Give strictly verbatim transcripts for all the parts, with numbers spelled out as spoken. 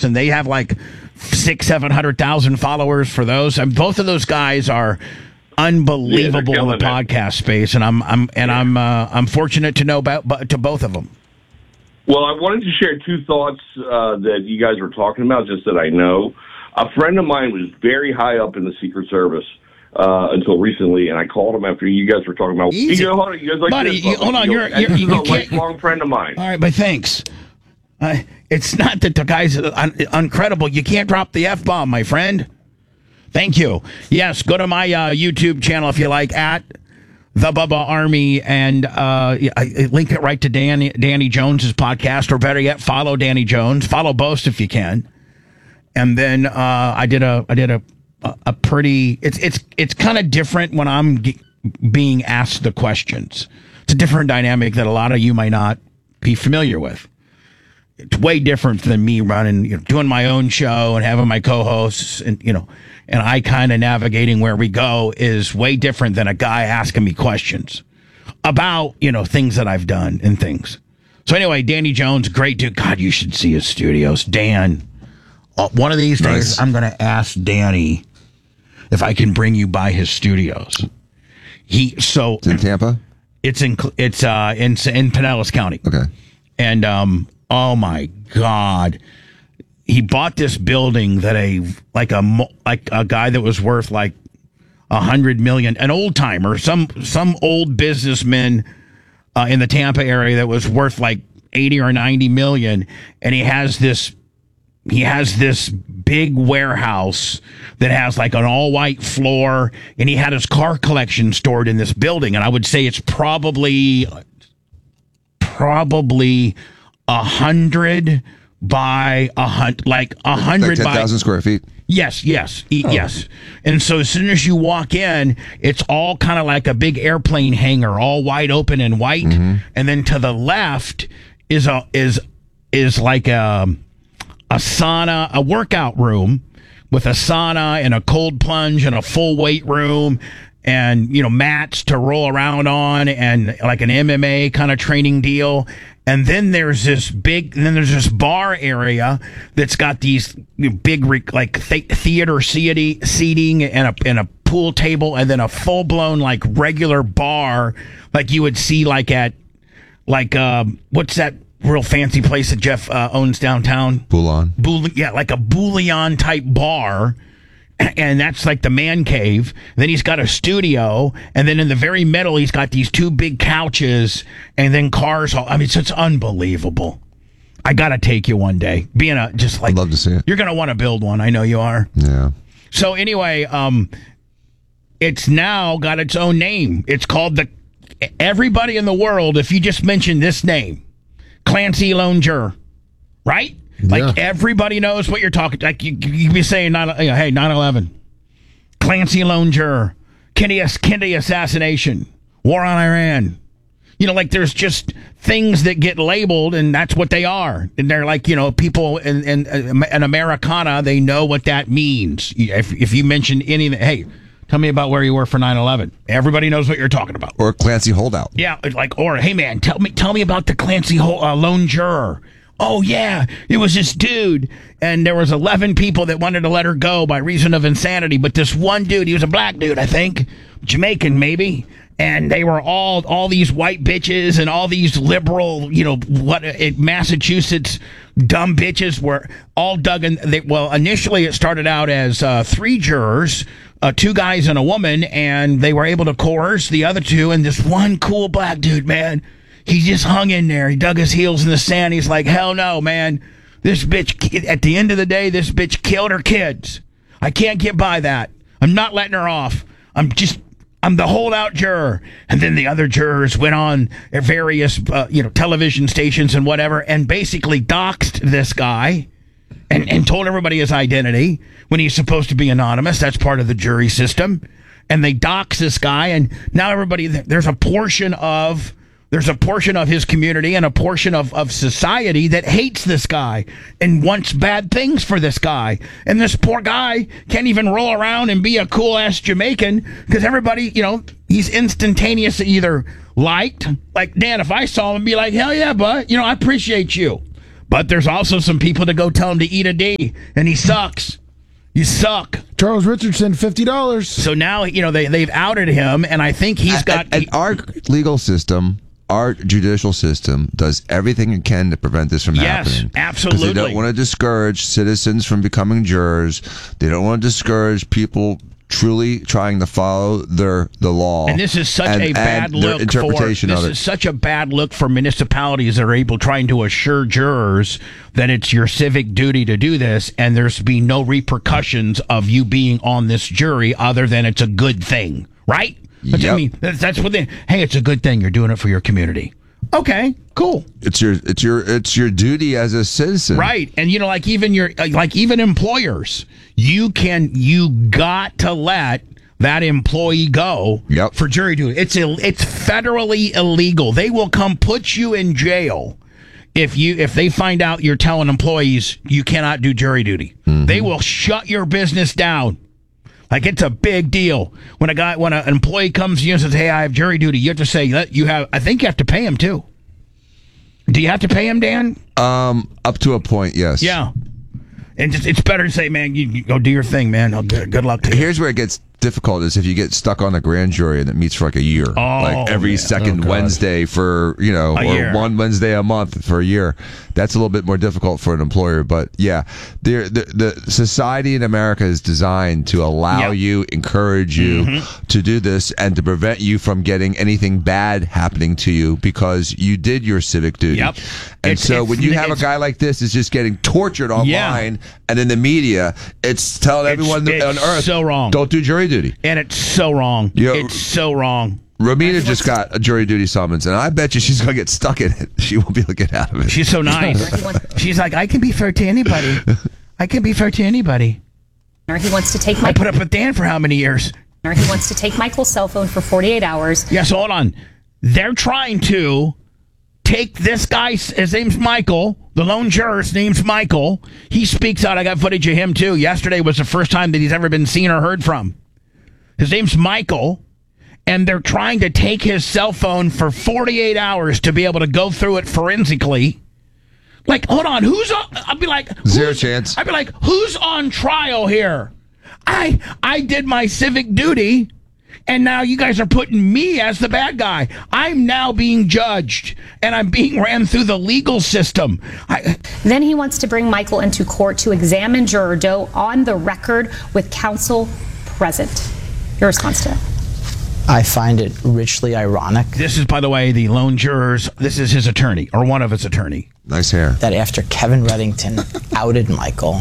and they have like six, seven hundred thousand followers for those. And both of those guys are unbelievable yeah, in the it. podcast space, and I'm I'm and yeah. I'm uh, I'm fortunate to know about to both of them. Well, I wanted to share two thoughts uh, that you guys were talking about, just that I know. A friend of mine was very high up in the Secret Service uh, until recently, and I called him after you guys were talking about. Easy. You know, hold on, you guys like Buddy, this, you, hold on, you're, you're, this you is a lifelong friend of mine. All right, but thanks. Uh, it's not that the guy's un- uncredible. You can't drop the F-bomb, my friend. Thank you. Yes, go to my uh, YouTube channel if you like, at The Bubba Army, and uh, I link it right to Danny, Danny Jones's podcast, or better yet, follow Danny Jones. Follow Boast if you can. And then uh, I did a I did a a pretty. It's it's it's kind of different when I'm g- being asked the questions. It's a different dynamic that a lot of you might not be familiar with. It's way different than me running, you know, doing my own show and having my co-hosts, and you know, and I kind of navigating where we go is way different than a guy asking me questions about, you know, things that I've done and things. So anyway, Danny Jones, great dude. God, you should see his studios. Dan, uh, one of these nice. days I'm going to ask Danny if I can bring you by his studios. He so it's in Tampa. It's in it's uh in in Pinellas County. Okay. And um. Oh my God! He bought this building that a like a like a guy that was worth like a hundred million, an old timer, some some old businessman uh, in the Tampa area that was worth like eighty or ninety million, and he has this he has this big warehouse that has like an all white floor, and he had his car collection stored in this building, and I would say it's probably probably. A hundred by a hundred, like a hundred like by ten thousand square feet. Yes, yes, e- oh. yes. And so as soon as you walk in, it's all kind of like a big airplane hangar, all wide open and white. Mm-hmm. And then to the left is a is is like a a sauna, a workout room with a sauna and a cold plunge and a full weight room. And, you know, mats to roll around on, and like an M M A kind of training deal. And then there's this big, then there's this bar area that's got these big, like th- theater seating and a, and a pool table, and then a full blown, like regular bar, like you would see like at, like, um, what's that real fancy place that Jeff uh, owns downtown? Boulon. Boul- yeah, like a Bouillon type bar. And that's like the man cave. Then he's got a studio, and then in the very middle, he's got these two big couches, and then cars. All, I mean, it's, it's unbelievable. I gotta take you one day. Being a just like, I'd love to see it. You're gonna want to build one. I know you are. Yeah. So anyway, um, it's now got its own name. It's called the. Everybody in the world, if you just mention this name, Clancy Lone Juror, right? Like, yeah. Everybody knows what you're talking. Like, you, you be saying, you know, hey, nine eleven, Clancy Lone Juror, Kennedy, Kennedy assassination, war on Iran. You know, like, there's just things that get labeled, and that's what they are. And they're like, you know, people in, in, in Americana, they know what that means. If, if you mention anything, hey, tell me about where you were for nine eleven. Everybody knows what you're talking about. Or Clancy Holdout. Yeah, like, or, hey, man, tell me tell me about the Clancy uh, Lone Juror. Oh, yeah, it was this dude, and there was eleven people that wanted to let her go by reason of insanity, but this one dude, he was a black dude, I think, Jamaican maybe, and they were all all these white bitches and all these liberal, you know, what it, Massachusetts dumb bitches were all dug in. They, well, initially it started out as uh, three jurors, uh, two guys and a woman, and they were able to coerce the other two, and this one cool black dude, man, he just hung in there. He dug his heels in the sand. He's like, hell no, man. This bitch, at the end of the day, this bitch killed her kids. I can't get by that. I'm not letting her off. I'm just, I'm the holdout juror. And then the other jurors went on at various, uh, you know, television stations and whatever, and basically doxed this guy and, and told everybody his identity when he's supposed to be anonymous. That's part of the jury system. And they dox this guy, and now everybody, there's a portion of There's a portion of his community and a portion of, of society that hates this guy and wants bad things for this guy. And this poor guy can't even roll around and be a cool-ass Jamaican because everybody, you know, he's instantaneously either liked, like, Dan, if I saw him, be like, hell yeah, bud, you know, I appreciate you. But there's also some people to go tell him to eat a D, and he sucks. You suck. Charles Richardson, fifty dollars. So now, you know, they, they've outed him, and I think he's got... And, and our legal system, our judicial system, does everything it can to prevent this from yes, happening. absolutely. Because they don't want to discourage citizens from becoming jurors. They don't want to discourage people truly trying to follow their the law. And this is such and, a bad and their look interpretation for of this it. is such a bad look for municipalities that are able trying to assure jurors that it's your civic duty to do this, and there's be no repercussions of you being on this jury other than it's a good thing, right? That's, Yep. I mean, that's, that's what they. Hey, it's a good thing you're doing it for your community. Okay, cool. It's your it's your it's your duty as a citizen. Right. And you know, like even your like even employers, you can you got to let that employee go Yep. for jury duty. It's Ill, it's federally illegal. They will come put you in jail if you if they find out you're telling employees you cannot do jury duty. Mm-hmm. They will shut your business down. Like, it's a big deal when a guy, when an employee comes to you and says, "Hey, I have jury duty." You have to say that you have. I think you have to pay him too. Do you have to pay him, Dan? Um, up to a point, yes. Yeah. And just, it's better to say, "Man, you, you go do your thing, man. Oh, good, good luck to you." Here's where it gets difficult: is if you get stuck on a grand jury and it meets for like a year, Oh, like every yeah. second Oh, God. Wednesday for you know, A or year. one Wednesday a month for a year. That's a little bit more difficult for an employer. But yeah, the the, the society in America is designed to allow Yep. you, encourage you Mm-hmm. to do this, and to prevent you from getting anything bad happening to you because you did your civic duty. Yep. And It's- so it's- when you have a it's- guy like this is just getting tortured online and in the media, it's telling It's- everyone it's on earth, so wrong. don't do jury duty. And it's so wrong. Yeah. It's so wrong. Romina just got a jury duty summons, and I bet you she's going to get stuck in it. She won't be able to get out of it. She's so nice. She's like, "I can be fair to anybody. I can be fair to anybody." Or he wants to take I my put up with Dan for how many years? or he wants to take Michael's cell phone for forty-eight hours. Yes, hold on. They're trying to take this guy. His name's Michael. The lone juror's name's Michael. He speaks out. I got footage of him, too. Yesterday was the first time that he's ever been seen or heard from. His name's Michael. And they're trying to take his cell phone for forty-eight hours to be able to go through it forensically. Like, hold on. Who's on? I'd be like, Zero who's- chance. I'd be like, who's on trial here? I I did my civic duty. And now you guys are putting me as the bad guy. I'm now being judged, and I'm being ran through the legal system. I, Then he wants to bring Michael into court to examine Juror Doe on the record with counsel present. Your response to that? I find it richly ironic this is, by the way, the lone jurors. This is his attorney, or one of his attorney. Nice hair. that after Kevin Reddington outed Michael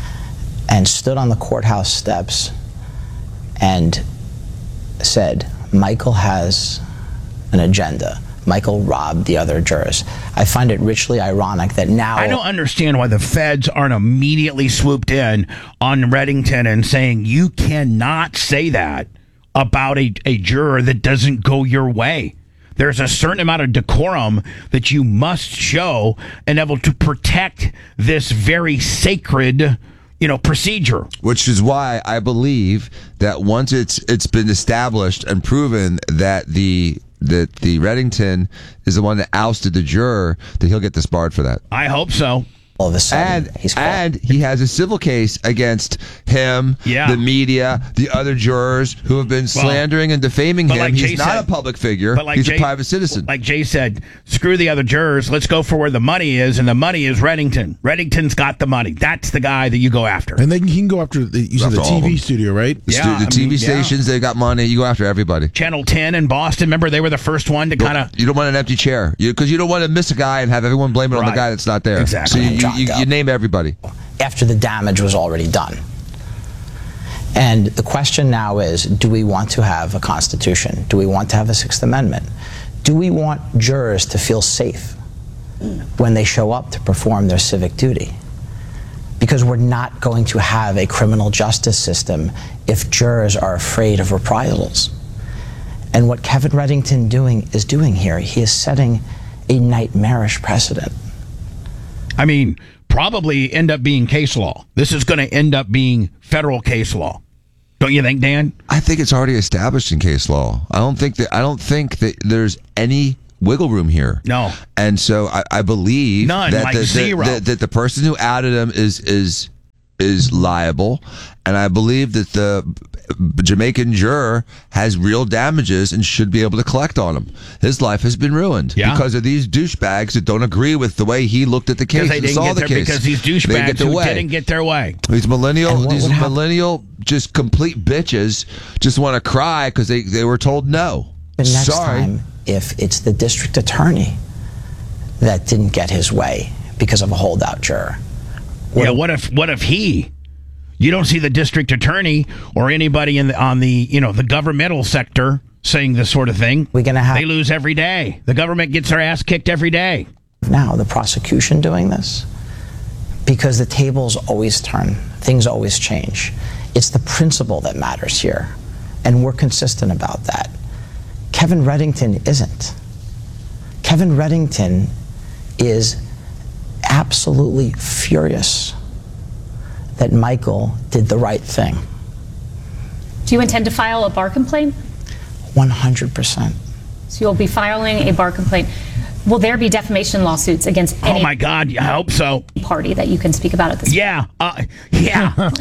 and stood on the courthouse steps and said, Michael has an agenda. Michael robbed the other jurors. I find it richly ironic that now... I don't understand why the feds aren't immediately swooped in on Reddington and saying, you cannot say that about a, a juror that doesn't go your way. There's a certain amount of decorum that you must show and able to protect this very sacred, you know, procedure. Which is why I believe that once it's it's been established and proven that the that the Reddington is the one that ousted the juror, that he'll get disbarred for that. I hope so. all of a sudden And he's caught. and he has a civil case against him, Yeah. the media, the other jurors who have been slandering and defaming but him. like He's Jay not said- a public figure. But like He's Jay, a private citizen. Like Jay said, screw the other jurors. Let's go for where the money is, and the money is Reddington. Reddington's got the money. That's the guy that you go after. And they can, he can go after the, you said the After all of T V them. studio, right? the, Yeah, stu- the I T V mean, yeah. stations, they got money. You go after everybody. Channel ten in Boston. Remember, they were the first one to kind of. You don't want an empty chair because you, don't want to miss a guy and have everyone blame it on the Right. guy that's not there. Exactly. So you, John you, Doe. you name everybody. after the damage was already done. And the question now is, do we want to have a Constitution? Do we want to have a Sixth Amendment? Do we want jurors to feel safe when they show up to perform their civic duty? Because we're not going to have a criminal justice system if jurors are afraid of reprisals. And what Kevin Reddington doing is doing here, he is setting a nightmarish precedent. I mean, probably end up being case law. This is going to end up being federal case law. Don't you think, Dan? I think it's already established in case law. I don't think that I don't think that there's any wiggle room here. No. And so I, I believe None, that, like the, zero. that, that the person who outed him is is is liable, and I believe that the Jamaican juror has real damages and should be able to collect on him. His life has been ruined Yeah. because of these douchebags that don't agree with the way he looked at the case Because they and didn't saw get the there case. because these They didn't douchebags get their who way. didn't get their way. These millennial, And what these would happen- millennial, just complete bitches, just want to cry because they, they were told no. And next Sorry. time, if it's the district attorney that didn't get his way because of a holdout juror, Yeah, what if what if he? You don't see the district attorney or anybody in the, on the you know the governmental sector saying this sort of thing. we're going to have They lose every day. The government gets their ass kicked every day. now the prosecution doing this because the tables always turn, things always change. It's the principle that matters here, and we're consistent about that. Kevin Reddington isn't. Kevin Reddington is absolutely furious that Michael did the right thing. Do you intend to file a bar complaint? one hundred percent. So you'll be filing a bar complaint. Will there be defamation lawsuits against Oh any my God, I hope so. party that you can speak about at this Yeah, uh, yeah.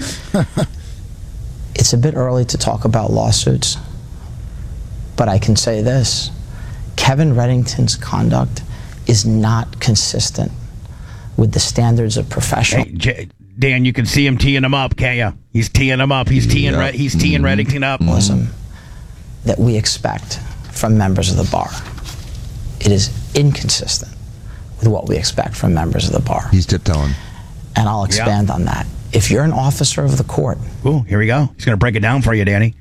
It's a bit early to talk about lawsuits, but I can say this. Kevin Reddington's conduct is not consistent with the standards of professional. Hey, J- Dan, you can see him teeing him up, can't you? He's teeing him up. He's teeing. Yeah. Red, he's teeing Reddington up. journalism that we expect from members of the bar. It is inconsistent with what we expect from members of the bar. He's tiptoeing. And I'll expand on that. If you're an officer of the court Ooh, here we go. He's going to break it down for you, Danny.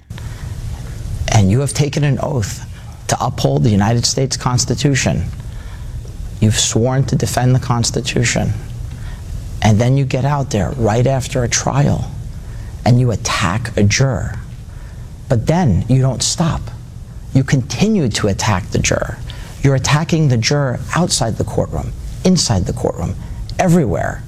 and you have taken an oath to uphold the United States Constitution, you've sworn to defend the Constitution, and then you get out there right after a trial and you attack a juror. But then you don't stop. You continue to attack the juror. You're attacking the juror outside the courtroom, inside the courtroom, everywhere.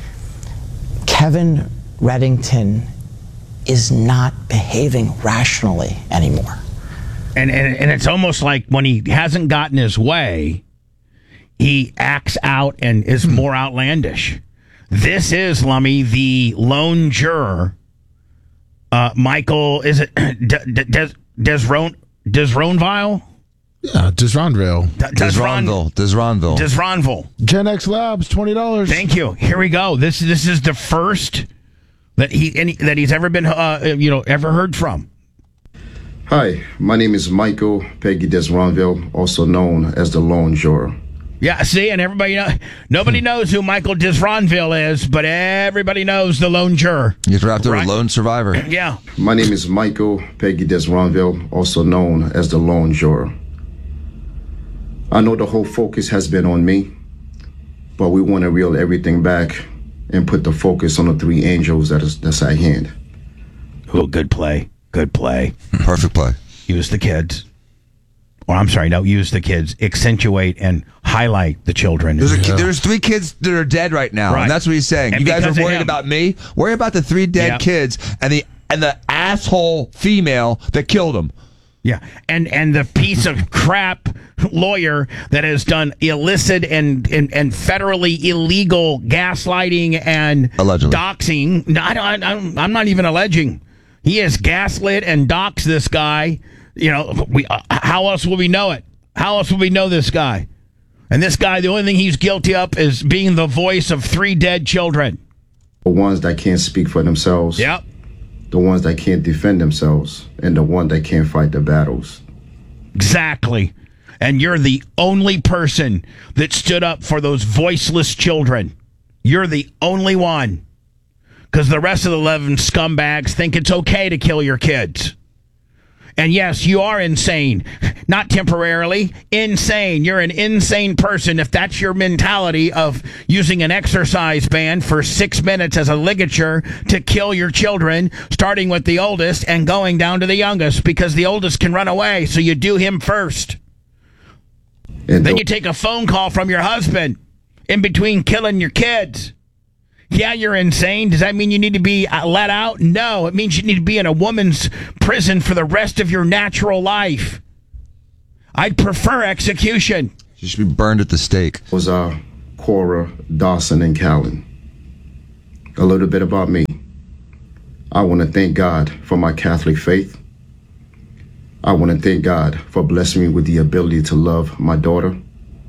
Kevin Reddington is not behaving rationally anymore. And, and and it's almost like when he hasn't gotten his way, he acts out and is more outlandish. This is, Lummy, the lone juror. Uh, Michael, is it Des Des Desron Desronville? Yeah, Disronville. Desronville. Desronville. Desronville. Gen X Labs, twenty dollars. Thank you. Here we go. This this is the first that he any, that he's ever been uh, you know ever heard from. Hi, my name is Michael Peggy Desronville, also known as the Lone Juror. Yeah, see, and everybody know, nobody knows who Michael Desronville is, but everybody knows the lone juror. He's wrapped up Right. a lone survivor. Yeah. My name is Michael Peggy Desronville, also known as the Lone Juror. I know the whole focus has been on me, but we want to reel everything back and put the focus on the three angels that is that's at hand. Oh, good play. Good play. Perfect play. Use the kids. Or I'm sorry, no, use the kids. Accentuate and highlight the children. There's, a, ki- there's three kids that are dead right now, Right. and that's what he's saying. And you guys because are of worried him. about me. Worry about the three dead Yep. kids and the and the asshole female that killed them. Yeah, and and the piece of crap lawyer that has done illicit and and, and federally illegal gaslighting and Allegedly. doxing. No, I don't, I don't, I'm not even alleging. He has gaslit and doxed this guy. You know, we. Uh, how else will we know it? How else will we know this guy? And this guy, the only thing he's guilty of is being the voice of three dead children. The ones that can't speak for themselves, Yep. the ones that can't defend themselves, and the one that can't fight the battles. Exactly. And you're the only person that stood up for those voiceless children. You're the only one. Because the rest of the eleven scumbags think it's okay to kill your kids. And yes, you are insane. Not temporarily. Insane. You're an insane person if that's your mentality of using an exercise band for six minutes as a ligature to kill your children, starting with the oldest and going down to the youngest, because the oldest can run away, so you do him first. And Then the- you take a phone call from your husband in between killing your kids. Yeah, you're insane. Does that mean you need to be uh, let out? No, it means you need to be in a woman's prison for the rest of your natural life. I'd prefer execution. She should be burned at the stake. Was uh, Cora, Dawson, and Callan. A little bit about me. I want to thank God for my Catholic faith. I want to thank God for blessing me with the ability to love my daughter.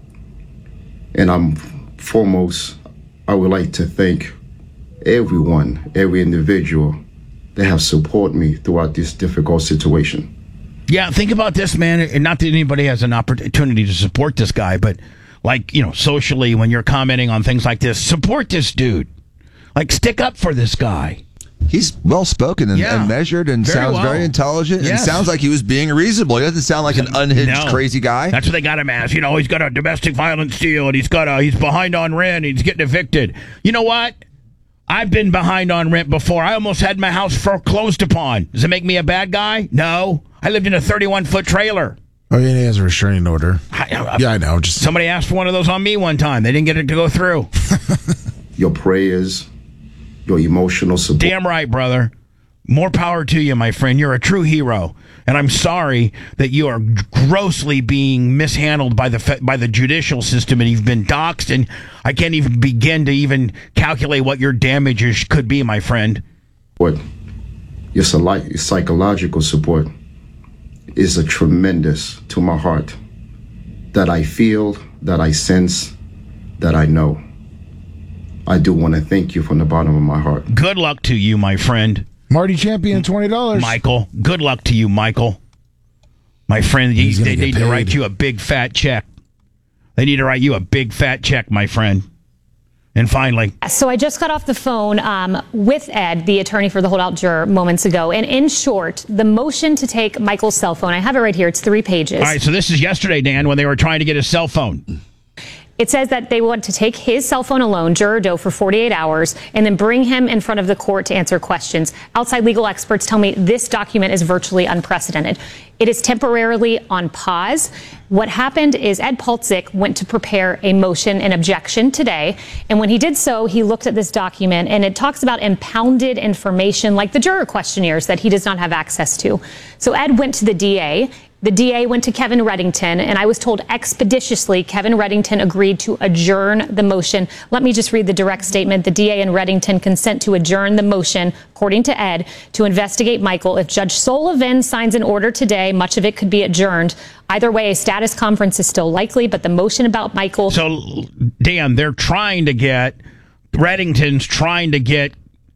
And I'm foremost, I would like to thank everyone, every individual that have supported me throughout this difficult situation. Yeah, think about this, man. And not that anybody has an opportunity to support this guy, but like, you know, socially, when you're commenting on things like this, support this dude. Like, stick up for this guy. He's well-spoken and, Yeah. and measured and Very sounds well. very intelligent. Yes. And sounds like he was being reasonable. He doesn't sound like an unhinged, No. crazy guy. That's what they got him as. You know, he's got a domestic violence deal, and he's got a he's behind on rent, and he's getting evicted. You know what? I've been behind on rent before. I almost had my house foreclosed upon. Does it make me a bad guy? No. I lived in a thirty-one foot trailer. Oh, yeah, he has a restraining order. I, I, Yeah, I know. Just Somebody asked for one of those on me one time. They didn't get it to go through. Your prayers, your emotional support. Damn right, brother. More power to you, my friend. You're a true hero. And I'm sorry that you are grossly being mishandled by the fe- by the judicial system, and you've been doxxed, and I can't even begin to even calculate what your damages could be, my friend. What your psy- psychological support is a tremendous to my heart that I feel, that I sense, that I know. I do want to thank you from the bottom of my heart. Good luck to you, my friend. Marty Champion, twenty dollars. Michael, good luck to you, Michael. My friend, you, He's gonna they get need to paid. write you a big fat check. They need to write you a big fat check, my friend. And finally, So I just got off the phone um, with Ed, the attorney for the holdout juror, moments ago. And in short, the motion to take Michael's cell phone, I have it right here. It's three pages. all right, so this is yesterday, Dan, when they were trying to get his cell phone. It says that they want to take his cell phone alone, Juror Doe, for forty-eight hours, and then bring him in front of the court to answer questions. Outside legal experts tell me this document is virtually unprecedented. It is temporarily on pause. What happened is Ed Paltzik went to prepare a motion and objection today, and when he did so, he looked at this document, and it talks about impounded information like the juror questionnaires that he does not have access to. So Ed went to the D A. The D A went to Kevin Reddington, and I was told expeditiously Kevin Reddington agreed to adjourn the motion. Let me just read the direct statement. The D A and Reddington consent to adjourn the motion, according to Ed, to investigate Michael. If Judge Sullivan signs an order today, much of it could be adjourned. Either way, a status conference is still likely, but the motion about Michael... So, Dan, they're trying to get, Reddington's trying to get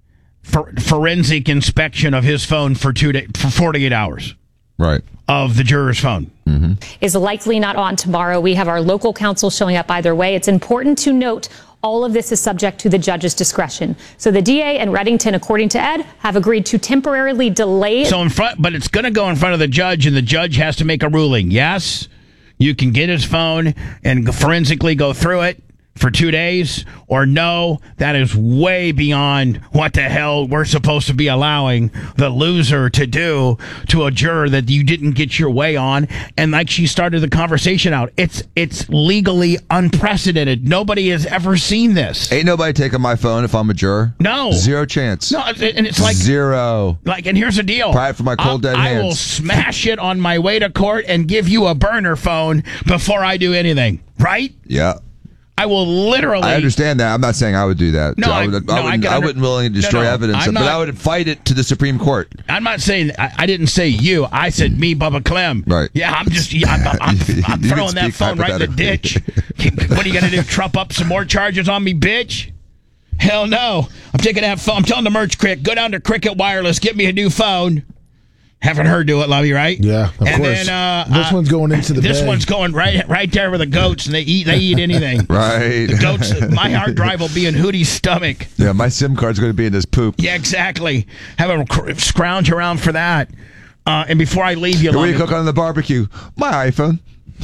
for, forensic inspection of his phone for two day, for forty-eight hours. Right. Of the juror's phone. is likely not on tomorrow. We have our local counsel showing up either way. It's important to note all of this is subject to the judge's discretion. So the D A and Reddington, according to Ed, have agreed to temporarily delay. So in front, but it's going to go in front of the judge, and the judge has to make a ruling. Yes, you can get his phone and forensically go through it for two days, or no, that is way beyond what the hell we're supposed to be allowing the loser to do to a juror that you didn't get your way on. And like she started the conversation out, it's it's legally unprecedented. Nobody has ever seen this. Ain't nobody taking my phone if I'm a juror. No. Zero chance. No, and it's like Zero. Like, and here's the deal. Pry it from my cold, I'll- dead I will hands. smash it on my way to court and give you a burner phone before I do anything. Right? Yeah. I will literally. I understand that. I'm not saying I would do that. No, I, I- would, no, I, I wouldn't, can I under- wouldn't willingly No, destroy no, evidence, I'm but not- I would fight it to the Supreme Court. I'm not saying. I, I didn't say you. I said me, Bubba Clem. Right. Yeah, I'm just. Yeah, I'm, I'm, I'm, I'm You can throwing that speak phone right in the ditch. hypothetically. What are you gonna do? Trump up some more charges on me, bitch? Hell no. I'm taking that phone. I'm telling the merch crick, go down to Cricket Wireless, get me a new phone. Haven't her do it, Lovey, right? Yeah, of and course. Then, uh, This uh, one's going into the This bay. one's going right, right there with the goats, and they eat. They eat anything. Right. The goats. My hard drive will be in Hootie's stomach. Yeah, my SIM card's going to be in this poop. Yeah, exactly. Have a cr- scrounge around for that. Uh, and before I leave you, What do you Lummy, cook on the barbecue? My iPhone.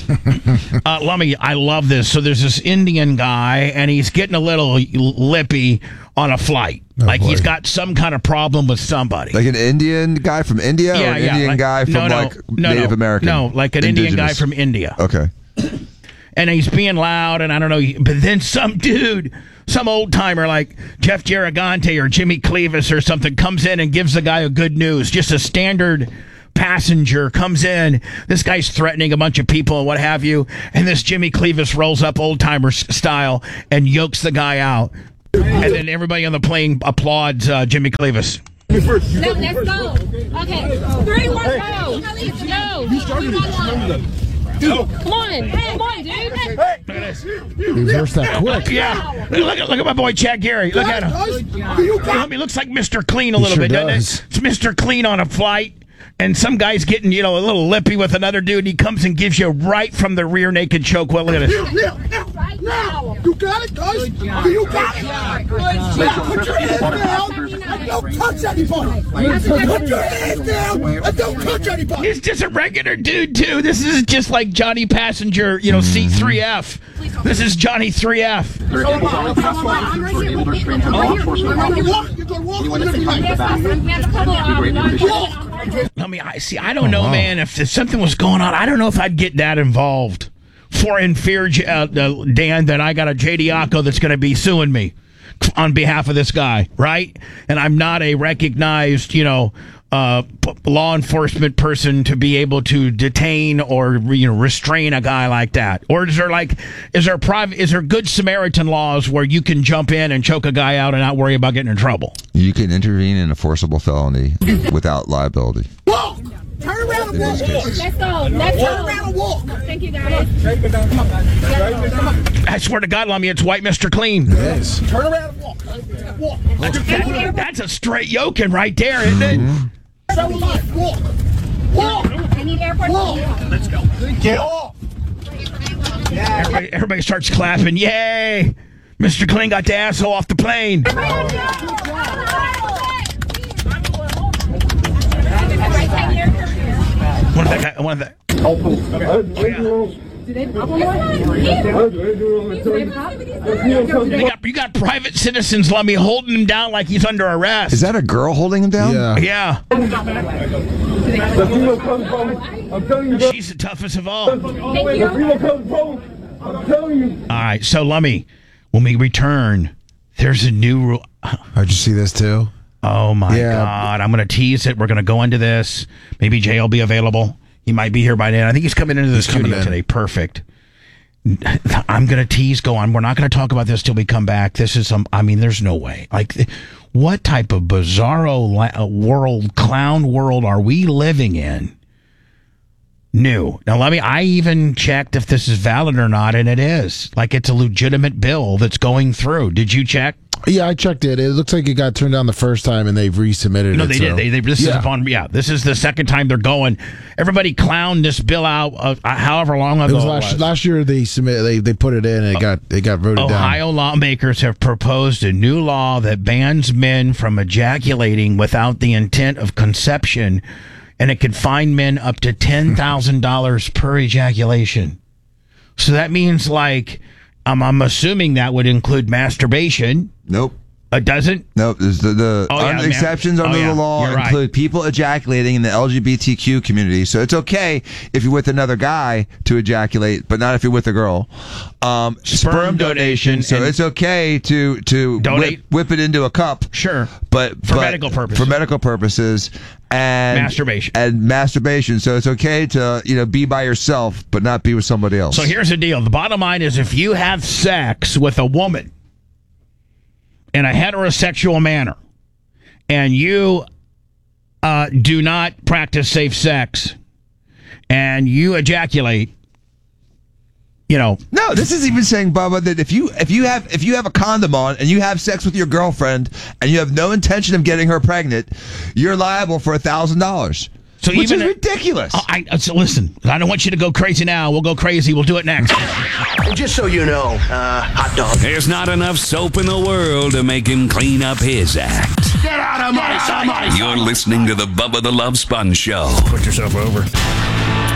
uh, Lummy, I love this. So there's this Indian guy, and he's getting a little lippy on a flight. Oh, like boy. he's got some kind of problem with somebody. Like an Indian guy from India or an Indian like- guy from no, no, like no, Native no, American? No, like an Indian guy Indigenous? from India. Okay. And he's being loud, and I don't know. But then some dude, some old timer like Jeff Garagante or Jimmy Clevis or something comes in and gives the guy a good news, just a standard passenger comes in. This guy's threatening a bunch of people and what have you. And this Jimmy Clevis rolls up old timer style and yokes the guy out. And then everybody on the plane applauds uh, Jimmy Clevis. No, let's go. Okay, three, one, go. No, you started it. Dude, come on, come on, dude. Look at this. Reverse that quick. Yeah, look at look at my boy Chad Gary. Look at him. He looks like Mister Clean a little sure bit, doesn't does. it? It's Mister Clean on a flight. And some guy's getting, you know, a little lippy with another dude. And he comes and gives you right from the rear naked choke. Well, look at this. Right now. You got it, guys. You got it. Put your hands down and don't touch anybody. Put your hands down and don't touch anybody. He's just a regular dude, too. This is just like Johnny Passenger, you know, C three F. This is Johnny three F. I mean, I see. I don't know, man. If, if something was going on, I don't know if I'd get that involved. For in fear, uh, uh, Dan, that I got a J D Acco that's going to be suing me on behalf of this guy, right? And I'm not a recognized, you know, uh, p- law enforcement person to be able to detain or, you know, restrain a guy like that. Or is there like, is there private, is there good Samaritan laws where you can jump in and choke a guy out and not worry about getting in trouble? You can intervene in a forcible felony without liability. Walk. Turn around and walk. Let's go. Let's Turn go. around and walk. Thank you, guys. I swear to God, Lummy, it's white Mister Clean. Yes. Turn around and walk. Walk. That- that's a straight yoking right there, isn't it? So alive. Walk. Walk. I need airport. Walk. Let's go. Get off. Everybody, everybody starts clapping. Yay! Mister Clean got the asshole off the plane. One of that guy, one of that. You got, you got private citizens, Lummy, holding him down like he's under arrest. Is that a girl holding him down? Yeah. Yeah. I'm telling you, She's the toughest of all. I'm telling you. All right, so Lummy, when we return, there's a new rule. How'd you see this too? Oh my Yeah. God! I'm going to tease it. We're going to go into this. Maybe Jay will be available. He might be here by then. I think he's coming into the He's coming studio in. today. Perfect. I'm going to tease. Go on. We're not going to talk about this till we come back. This is some. I mean, there's no way. Like, what type of bizarro la- world, clown world, are we living in? New. Now, let me. I even checked if this is valid or not, and it is. Like, it's a legitimate bill that's going through. Did you check? Yeah, I checked it. It looks like it got turned down the first time, and they've resubmitted No, it. they so- did. They, they this yeah. is upon. Yeah, this is the second time they're going. Everybody clowned this bill out. Uh, however long ago It was it last was. last year. They submit. They they put it in. And it got it got voted down. Ohio lawmakers have proposed a new law that bans men from ejaculating without the intent of conception, and it could fine men up to ten thousand dollars per ejaculation. So that means, like, um, I'm assuming that would include masturbation. Nope. It doesn't. Nope. There's the, the Oh, yeah, un- man. exceptions Oh, under yeah. the law You're right. include people ejaculating in the L G B T Q community. So it's okay if you're with another guy to ejaculate, but not if you're with a girl. Um, Sperm donation So and- it's okay to to Donate. whip, whip it into a cup. Sure. But For but- medical purposes. For medical purposes. And Masturbation. and masturbation. So it's okay to you know be by yourself, but not be with somebody else. So here's the deal. The bottom line is, if you have sex with a woman in a heterosexual manner and you uh, do not practice safe sex and you ejaculate, you know, No, this is even saying, Bubba, that if you if you have if you have a condom on and you have sex with your girlfriend and you have no intention of getting her pregnant, you're liable for a thousand dollars. So Which even is ridiculous. Oh, I, so listen, I don't want you to go crazy now. We'll go crazy. We'll do it next. And just so you know, uh, hot dog. There's not enough soap in the world to make him clean up his act. Get out of my stomach. You're listening to the Bubba the Love Sponge Show. Put yourself over.